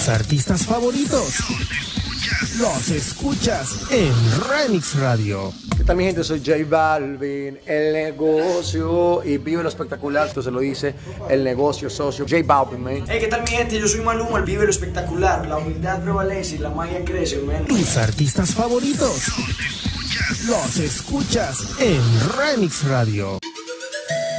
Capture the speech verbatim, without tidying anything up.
Tus artistas favoritos los escuchas en Remix Radio. ¿Qué tal, mi gente? Soy J Balvin, el negocio, y vive lo espectacular. Esto se lo dice el negocio socio J Balvin, man. Hey, ¿qué tal, mi gente? Yo soy Maluma, el vive lo espectacular. La humildad prevalece y la magia crece, man. Tus artistas favoritos los escuchas en Remix Radio.